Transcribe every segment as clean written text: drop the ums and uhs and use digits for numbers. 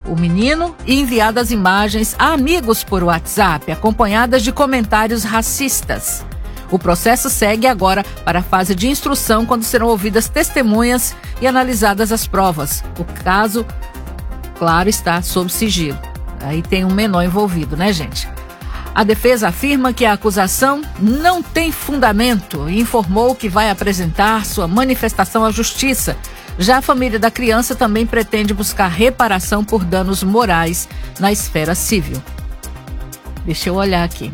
o menino e enviado as imagens a amigos por WhatsApp, acompanhadas de comentários racistas. O processo segue agora para a fase de instrução, quando serão ouvidas testemunhas e analisadas as provas. O caso, claro, está sob sigilo. Aí tem um menor envolvido, né, gente? A defesa afirma que a acusação não tem fundamento e informou que vai apresentar sua manifestação à justiça. Já a família da criança também pretende buscar reparação por danos morais na esfera civil. Deixa eu olhar aqui.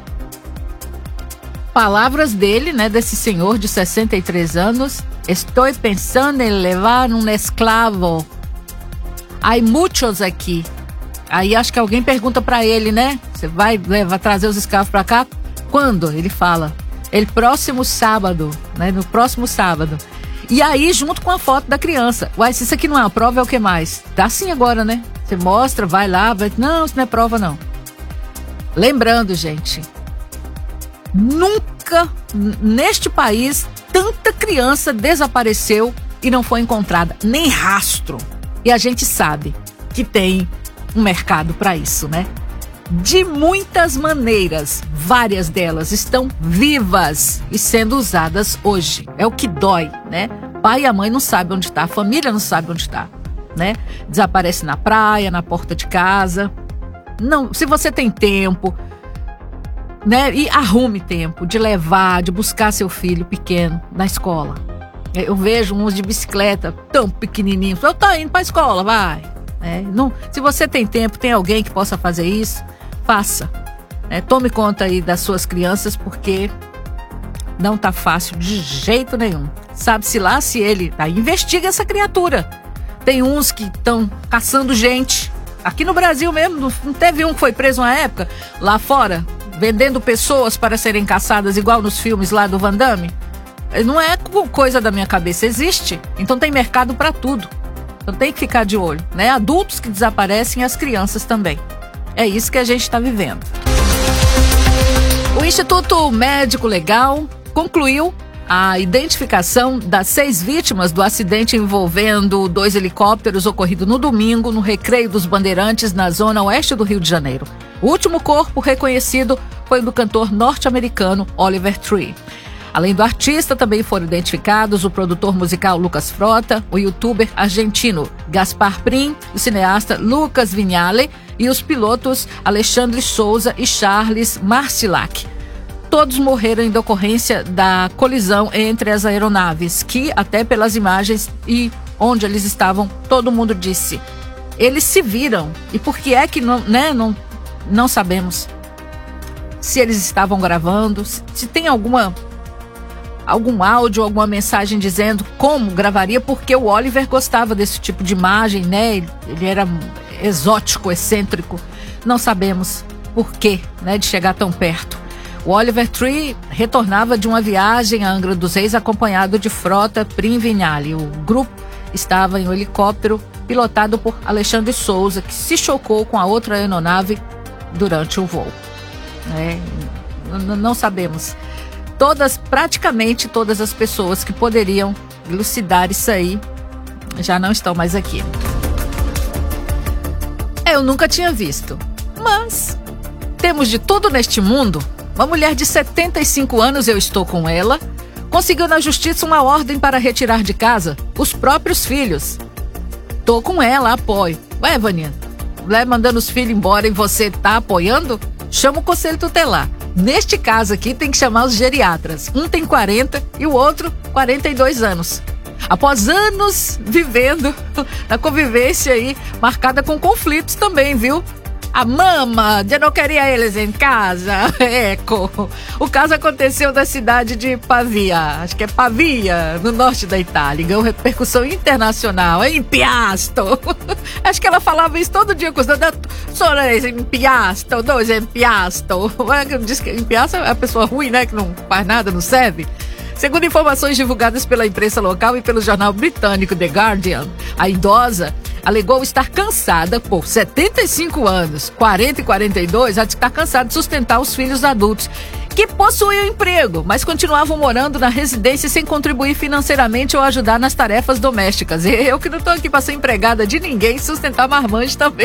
Palavras dele, né, desse senhor de 63 anos. Estou pensando em levar um escravo. Há muitos aqui. Aí acho que alguém pergunta para ele, né? Você vai trazer os escravos para cá? Quando? Ele fala. El próximo sábado, né? No próximo sábado. E aí, junto com a foto da criança. Uai, se isso aqui não é uma prova, é o que mais? Dá sim agora, né? Você mostra, vai lá, vai... Não, isso não é prova, não. Lembrando, gente, nunca neste país tanta criança desapareceu e não foi encontrada, nem rastro. E a gente sabe que tem um mercado para isso, né? De muitas maneiras, várias delas estão vivas e sendo usadas hoje. É o que dói, né? Pai e a mãe não sabem onde está, a família não sabe onde está, né? Desaparece na praia, na porta de casa. Não, se você tem tempo, né? E arrume tempo de levar, de buscar seu filho pequeno na escola. Eu vejo uns de bicicleta tão pequenininhos. Eu tô indo para a escola, vai. Não, se você tem tempo, tem alguém que possa fazer isso, faça. Tome conta aí das suas crianças, porque não tá fácil de jeito nenhum. Sabe-se lá se ele... Aí investiga essa criatura. Tem uns que estão caçando gente. Aqui no Brasil mesmo, não teve um que foi preso uma época, lá fora, vendendo pessoas para serem caçadas, igual nos filmes lá do Van Damme? Não é coisa da minha cabeça, existe. Então tem mercado para tudo. Então tem que ficar de olho, né? Adultos que desaparecem e as crianças também. É isso que a gente está vivendo. O Instituto Médico Legal concluiu a identificação das 6 vítimas do acidente envolvendo 2 helicópteros ocorrido no domingo no Recreio dos Bandeirantes, na zona oeste do Rio de Janeiro. O último corpo reconhecido foi o do cantor norte-americano Oliver Tree. Além do artista, também foram identificados o produtor musical Lucas Frota, o youtuber argentino Gaspar Prim, o cineasta Lucas Vignale e os pilotos Alexandre Souza e Charles Marcilac. Todos morreram em decorrência da colisão entre as aeronaves, que até pelas imagens e onde eles estavam, todo mundo disse. Eles se viram. E por que é que não sabemos se eles estavam gravando, se tem algum áudio, alguma mensagem dizendo como gravaria, porque o Oliver gostava desse tipo de imagem, né? Ele era exótico, excêntrico. Não sabemos por quê, né, de chegar tão perto. O Oliver Tree retornava de uma viagem a Angra dos Reis acompanhado de Frota, Prim e Vignale. O grupo estava em um helicóptero pilotado por Alexandre Souza, que se chocou com a outra aeronave durante o voo. Não sabemos. Praticamente todas as pessoas que poderiam elucidar isso aí já não estão mais aqui. Eu nunca tinha visto, mas temos de tudo neste mundo. Uma mulher de 75 anos, eu estou com ela, conseguiu na justiça uma ordem para retirar de casa os próprios filhos. Tô com ela, apoio. Ué, Vaninha, mandando os filhos embora e você tá apoiando? Chama o conselho tutelar. Neste caso aqui tem que chamar os geriatras. Um tem 40 e o outro 42 anos. Após anos vivendo na convivência aí, marcada com conflitos também, viu? A mama já não queria eles em casa. Eco. O caso aconteceu na cidade de Pavia, acho que é Pavia, no norte da Itália. Ganhou repercussão internacional. Em Piasto. Acho que ela falava isso todo dia com os dois. Sores em Piasto, dois em Piasto. Diz que em Piasto é a pessoa ruim, né? Que não faz nada, não serve. Segundo informações divulgadas pela imprensa local e pelo jornal britânico The Guardian, a idosa alegou estar cansada por 75 anos, 40 e 42, ela está cansada de sustentar os filhos adultos, que possuíam emprego, mas continuavam morando na residência sem contribuir financeiramente ou ajudar nas tarefas domésticas. Eu que não estou aqui para ser empregada de ninguém, sustentar marmanjo também.